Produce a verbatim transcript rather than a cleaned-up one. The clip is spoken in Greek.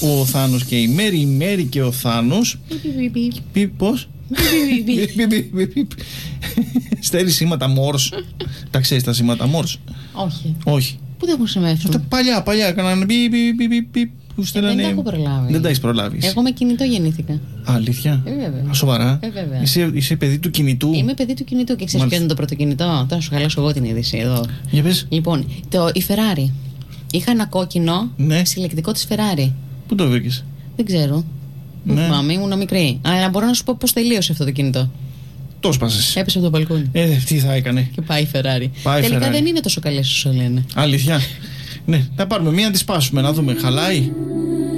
ο Θάνος και η Μέρη, η Μέρη και ο Θάνος. Πώς? Στέλνει σήματα Μόρς. Τα ξέρεις τα σήματα Μόρς? Όχι. Όχι. Πού δεν χρησιμεύσουν? Αυτά παλιά, παλιά έκαναν πι, πι, πι, πι, πι, που στέλνανε... Ε, δεν τα έχω προλάβει. Δεν τα έχεις προλάβει. Εγώ με κινητό γεννήθηκα. Αλήθεια? Ε, βέβαια. Σοβαρά? Ε, βέβαια. Είσαι, είσαι παιδί του κινητού? Είμαι παιδί του κινητού και ξέρεις ποιο είναι το πρώτο κινητό? Τώρα σου χαλάσω εγώ την είδηση εδώ. Για πες. Λοιπόν, το, η Ferrari. Είχα ένα κόκκινο ναι. συλλεκτικό της Ferrari. Πού το βρήκες? Δεν ξέρω. Δεν ναι. θυμάμαι, ήμουν μικρή. Αλλά μπορώ να σου πω πώς τελείωσε αυτό το κινητό. Το σπάσες. Έπεσε από το μπαλκόνι. Ε, τι θα έκανε? Και πάει η Ferrari. Πάει Τελικά Ferrari. δεν είναι τόσο καλές όσο λένε. Αλήθεια? Ναι, θα πάρουμε μία να τη σπάσουμε, να δούμε. Χαλάει?